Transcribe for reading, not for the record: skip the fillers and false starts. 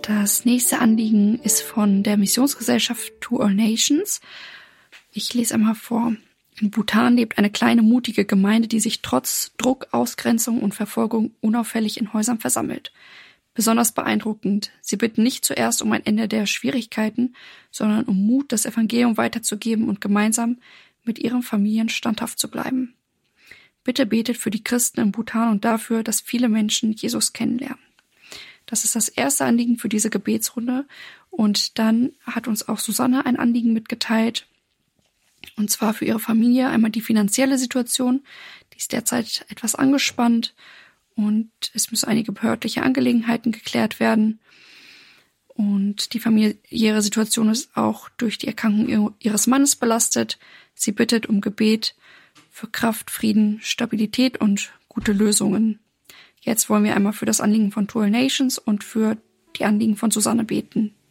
Das nächste Anliegen ist von der Missionsgesellschaft To All Nations. Ich lese einmal vor. In Bhutan lebt eine kleine, mutige Gemeinde, die sich trotz Druck, Ausgrenzung und Verfolgung unauffällig in Häusern versammelt. Besonders beeindruckend. Sie bitten nicht zuerst um ein Ende der Schwierigkeiten, sondern um Mut, das Evangelium weiterzugeben und gemeinsam mit ihren Familien standhaft zu bleiben. Bitte betet für die Christen in Bhutan und dafür, dass viele Menschen Jesus kennenlernen. Das ist das erste Anliegen für diese Gebetsrunde. Und dann hat uns auch Susanne ein Anliegen mitgeteilt. Und zwar für ihre Familie einmal die finanzielle Situation. Die ist derzeit etwas angespannt und es müssen einige behördliche Angelegenheiten geklärt werden. Und die familiäre Situation ist auch durch die Erkrankung ihres Mannes belastet. Sie bittet um Gebet für Kraft, Frieden, Stabilität und gute Lösungen. Jetzt wollen wir einmal für das Anliegen von To All Nations und für die Anliegen von Susanne beten.